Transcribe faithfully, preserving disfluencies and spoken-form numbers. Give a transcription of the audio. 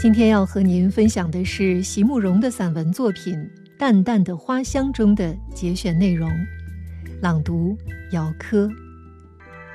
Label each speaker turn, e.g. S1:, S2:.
S1: 今天要和您分享的是席慕容的散文作品《淡淡的花香》中的节选内容，朗读姚科。